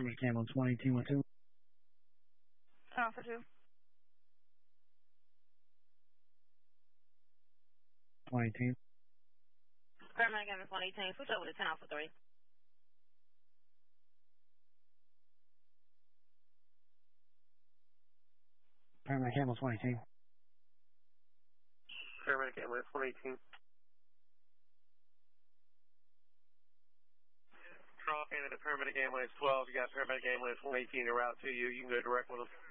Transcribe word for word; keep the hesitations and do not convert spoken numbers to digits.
Paramedic ambulance one eighteen one two. Alpha two. one eighteen. Paramedic ambulance one eighteen. Switch over to ten Alpha three. Paramedic ambulance one eighteen. Paramedic ambulance one eighteen. Call Canada Paramedic ambulance twelve. You got Paramedic ambulance one eighteen en route to you. You can go direct with them.